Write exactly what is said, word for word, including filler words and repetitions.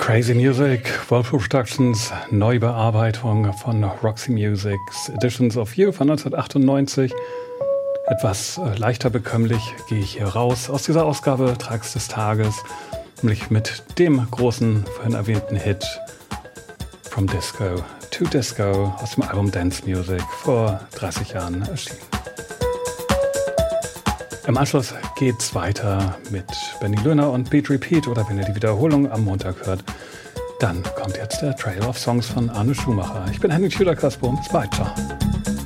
Crazy Music, Whirlpool Productions, Neubearbeitung von Roxy Music's Editions of You von neunzehnhundertachtundneunzig. Etwas äh, leichter bekömmlich gehe ich hier raus aus dieser Ausgabe Tracks des Tages, nämlich mit dem großen, vorhin erwähnten Hit From Disco to Disco aus dem Album Dance Music vor dreißig Jahren erschienen. Im Anschluss geht's weiter mit Benny Löhner und Beat Repeat, oder wenn ihr die Wiederholung am Montag hört, dann kommt jetzt der Trail of Songs von Arne Schumacher. Ich bin Henning Schüler-Kasper, bis bald, ciao.